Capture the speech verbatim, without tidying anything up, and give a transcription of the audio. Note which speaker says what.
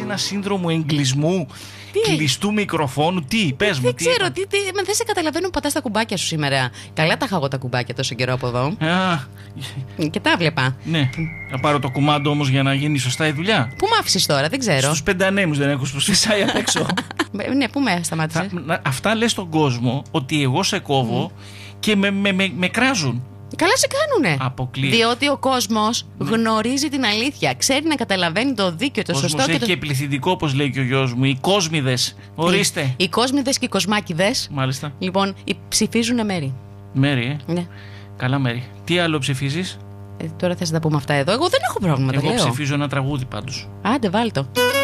Speaker 1: ένα σύνδρομο εγκλισμού,
Speaker 2: Τι?
Speaker 1: κλειστού μικροφόνου? Τι, πες μου.
Speaker 2: Δεν
Speaker 1: τι
Speaker 2: ξέρω,
Speaker 1: είπα?
Speaker 2: τι, τι, μα δεν σε καταλαβαίνω που πατάς τα κουμπάκια σου σήμερα. Καλά τα είχα εγώ τα κουμπάκια τόσο καιρό από εδώ.
Speaker 1: Α,
Speaker 2: Και τα βλέπα.
Speaker 1: ναι. Να πάρω το κουμάντο όμως για να γίνει σωστά η δουλειά.
Speaker 2: Πού μ' άφησες τώρα, δεν ξέρω.
Speaker 1: Στους πεντανέμους δεν ακούς πως φυσάει απ' έξω.
Speaker 2: Ναι, πού με σταμάτησε.
Speaker 1: Θα- να- Αυτά λες στον κόσμο ότι εγώ σε κόβω και με, με, με, με κράζουν.
Speaker 2: Καλά σε κάνουνε.
Speaker 1: Αποκλείεται.
Speaker 2: Διότι ο κόσμος γνωρίζει την αλήθεια. Ξέρει να καταλαβαίνει το δίκαιο, το
Speaker 1: Ο κόσμος
Speaker 2: σωστό
Speaker 1: έχει
Speaker 2: και
Speaker 1: και
Speaker 2: το.
Speaker 1: πληθυντικό, όπως λέει και ο γιος μου. Οι κόσμιδες. Ορίστε.
Speaker 2: Οι, οι κόσμιδες και οι κοσμάκιδες.
Speaker 1: Μάλιστα.
Speaker 2: Λοιπόν, οι ψηφίζουν μέρη.
Speaker 1: Μέρη, ε.
Speaker 2: Ναι.
Speaker 1: Καλά μέρη. Τι άλλο ψηφίζεις?
Speaker 2: Ε, τώρα θες να τα πούμε αυτά εδώ. Εγώ δεν έχω πρόβλημα, το
Speaker 1: Εγώ
Speaker 2: λέω.
Speaker 1: ψηφίζω ένα τραγούδι πάντως.
Speaker 2: Άντε, βάλ' το.